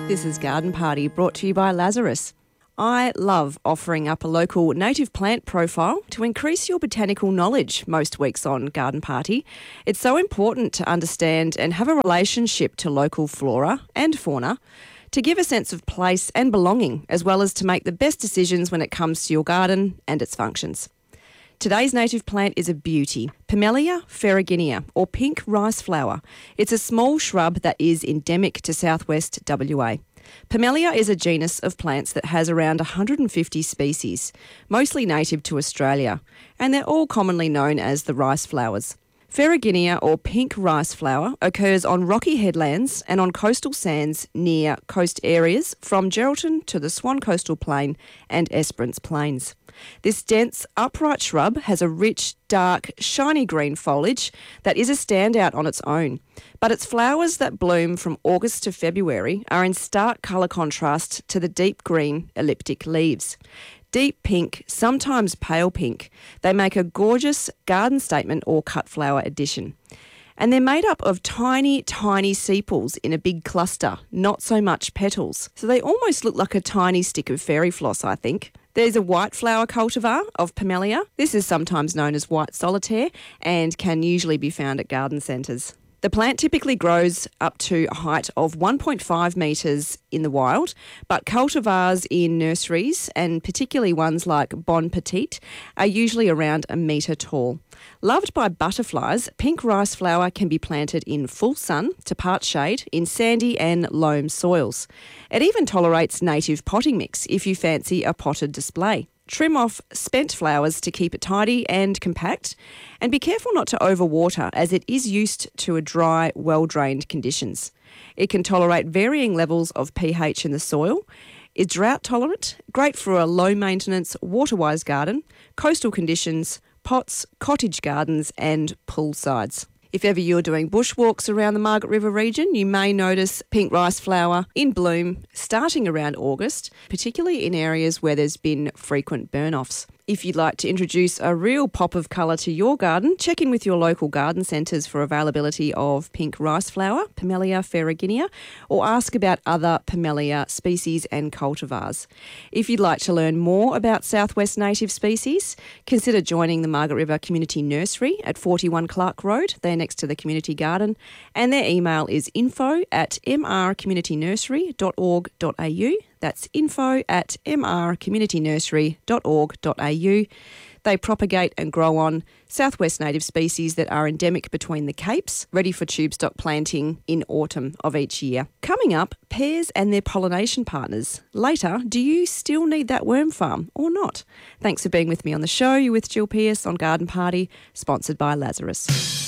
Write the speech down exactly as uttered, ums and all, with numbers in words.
This is Garden Party, brought to you by Lazarus. I love offering up a local native plant profile to increase your botanical knowledge most weeks on Garden Party. It's so important to understand and have a relationship to local flora and fauna to give a sense of place and belonging, as well as to make the best decisions when it comes to your garden and its functions. Today's native plant is a beauty, Pimelia ferruginea, or pink rice flower. It's a small shrub that is endemic to southwest W A. Pimelia is a genus of plants that has around one hundred fifty species, mostly native to Australia, and they're all commonly known as the rice flowers. Ferruginea, or pink rice flower, occurs on rocky headlands and on coastal sands near coast areas from Geraldton to the Swan Coastal Plain and Esperance Plains. This dense, upright shrub has a rich, dark, shiny green foliage that is a standout on its own. But its flowers that bloom from August to February are in stark colour contrast to the deep green, elliptic leaves. Deep pink, sometimes pale pink, they make a gorgeous garden statement or cut flower addition. And they're made up of tiny, tiny sepals in a big cluster, not so much petals. So they almost look like a tiny stick of fairy floss, I think. There's a white flower cultivar of Pimelia. This is sometimes known as white solitaire and can usually be found at garden centres. The plant typically grows up to a height of one point five metres in the wild, but cultivars in nurseries, and particularly ones like Bon Petit, are usually around a metre tall. Loved by butterflies, pink rice flower can be planted in full sun to part shade in sandy and loam soils. It even tolerates native potting mix if you fancy a potted display. Trim off spent flowers to keep it tidy and compact, and be careful not to overwater as it is used to a dry, well-drained conditions. It can tolerate varying levels of pH in the soil, is drought tolerant, great for a low-maintenance, water-wise garden, coastal conditions, pots, cottage gardens and poolsides. If ever you're doing bushwalks around the Margaret River region, you may notice pink rice flower in bloom starting around August, particularly in areas where there's been frequent burn-offs. If you'd like to introduce a real pop of colour to your garden, check in with your local garden centres for availability of pink rice flower, Pimelia ferruginea, or ask about other Pimelia species and cultivars. If you'd like to learn more about Southwest native species, consider joining the Margaret River Community Nursery at forty-one Clark Road. They're next to the community garden, and their email is info at m r community nursery dot org dot a u. That's info at m r community nursery dot org dot a u. They propagate and grow on Southwest native species that are endemic between the Capes, ready for tube stock planting in autumn of each year. Coming up, pears and their pollination partners. Later, do you still need that worm farm or not? Thanks for being with me on the show. You're with Jill Pearce on Garden Party, sponsored by Lazarus.